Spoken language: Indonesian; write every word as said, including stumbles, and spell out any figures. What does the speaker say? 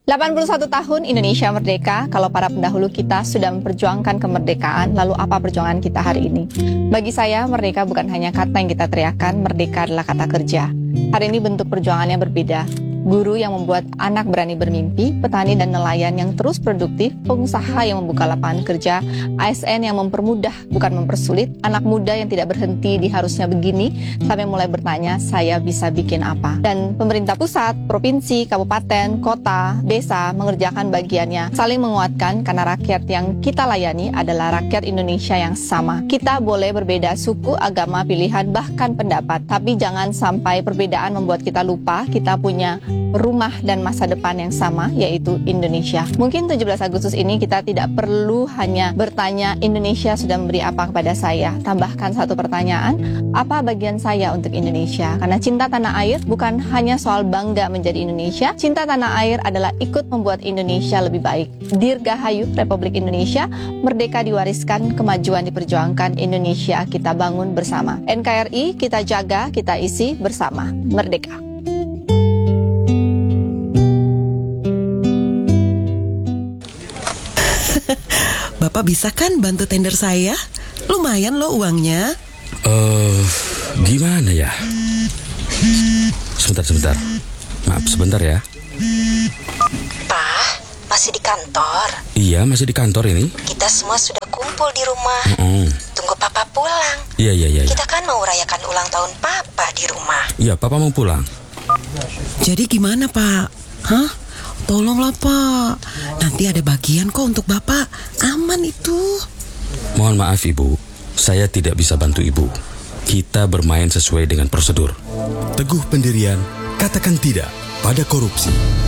delapan puluh satu tahun Indonesia merdeka. Kalau para pendahulu kita sudah memperjuangkan kemerdekaan, lalu apa perjuangan kita hari ini? Bagi saya, merdeka bukan hanya kata yang kita teriakan, merdeka adalah kata kerja. Hari ini bentuk perjuangannya berbeda. Guru yang membuat anak berani bermimpi, petani dan nelayan yang terus produktif, pengusaha yang membuka lapangan kerja, A S N yang mempermudah bukan mempersulit, anak muda yang tidak berhenti di harusnya begini, sampai mulai bertanya, saya bisa bikin apa? Dan pemerintah pusat, provinsi, kabupaten, kota, desa mengerjakan bagiannya, saling menguatkan karena rakyat yang kita layani adalah rakyat Indonesia yang sama. Kita boleh berbeda suku, agama, pilihan, bahkan pendapat, tapi jangan sampai perbedaan membuat kita lupa kita punya rumah dan masa depan yang sama, yaitu Indonesia. Mungkin tujuh belas Agustus ini kita tidak perlu hanya bertanya Indonesia sudah memberi apa kepada saya. Tambahkan satu pertanyaan, apa bagian saya untuk Indonesia? Karena cinta tanah air bukan hanya soal bangga menjadi Indonesia. Cinta tanah air adalah ikut membuat Indonesia lebih baik. Dirgahayu Republik Indonesia, merdeka diwariskan, kemajuan diperjuangkan, Indonesia kita bangun bersama. N K R I kita jaga, kita isi bersama. Merdeka. Bapak bisa kan bantu tender saya? Lumayan loh uangnya. Eh, uh, gimana ya? Sebentar, sebentar. Maaf, sebentar ya. Pak, masih di kantor? Iya, masih di kantor ini. Kita semua sudah kumpul di rumah. Uh-uh. Tunggu Papa pulang. Iya, iya, iya. Kita kan mau rayakan ulang tahun Papa di rumah. Iya, Papa mau pulang. Jadi gimana, Pak? Hah? Tolonglah, Pak. Nanti ada bagian kok untuk Bapak. Aman itu. Mohon maaf, Ibu. Saya tidak bisa bantu Ibu. Kita bermain sesuai dengan prosedur. Teguh pendirian, katakan tidak pada korupsi.